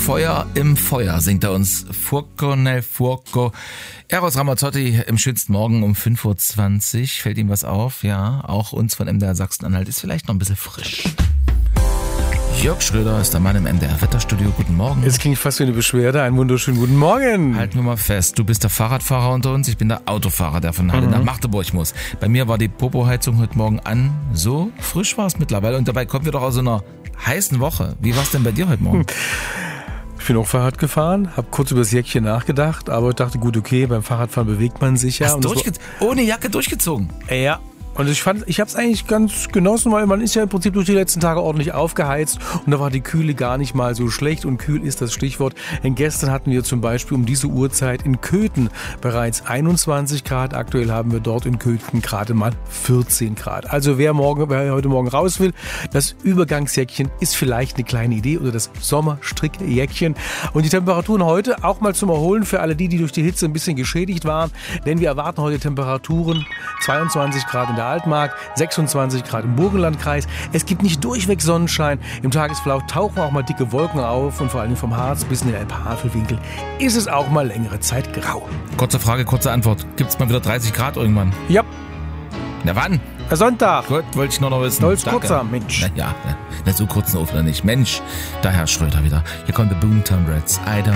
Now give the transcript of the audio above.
Feuer im Feuer singt er uns. Fuoco nel fuoco. Eros Ramazzotti im schönsten Morgen um 5.20 Uhr. Fällt ihm was auf? Ja, auch uns von MDR Sachsen-Anhalt ist vielleicht noch ein bisschen frisch. Jörg Schröder ist der Mann im MDR Wetterstudio. Guten Morgen. Jetzt klingt fast wie eine Beschwerde. Einen wunderschönen guten Morgen. Halten wir mal fest, du bist der Fahrradfahrer unter uns, ich bin der Autofahrer, der von Halle nach Magdeburg muss. Bei mir war die Popo-Heizung heute Morgen an. So frisch war es mittlerweile und dabei kommen wir doch aus so einer heißen Woche. Wie war es denn bei dir heute Morgen? Ich bin auch Fahrrad gefahren, habe kurz über das Jäckchen nachgedacht, aber ich dachte, gut, okay, beim Fahrradfahren bewegt man sich ja. Hast ohne Jacke durchgezogen? Ja. Und ich habe es eigentlich ganz genossen, weil man ist ja im Prinzip durch die letzten Tage ordentlich aufgeheizt und da war die Kühle gar nicht mal so schlecht und kühl ist das Stichwort. Denn gestern hatten wir zum Beispiel um diese Uhrzeit in Köthen bereits 21 Grad. Aktuell haben wir dort in Köthen gerade mal 14 Grad. Also wer heute Morgen raus will, das Übergangsjäckchen ist vielleicht eine kleine Idee oder das Sommerstrickjäckchen. Und die Temperaturen heute auch mal zum Erholen für alle die durch die Hitze ein bisschen geschädigt waren. Denn wir erwarten heute Temperaturen 22 Grad in der Altmark, 26 Grad im Burgenlandkreis. Es gibt nicht durchweg Sonnenschein. Im Tagesverlauf tauchen auch mal dicke Wolken auf und vor allem vom Harz bis in den Elbhavelwinkel ist es auch mal längere Zeit grau. Kurze Frage, kurze Antwort. Gibt's mal wieder 30 Grad irgendwann? Ja. Na wann? Sonntag. Gut, wollte ich nur noch wissen. Soll's kurzer, Mensch. Na ja, so kurzen Ofler nicht. Mensch, da Herr Schröder wieder. Hier kommt der Boomtown Rats. I don't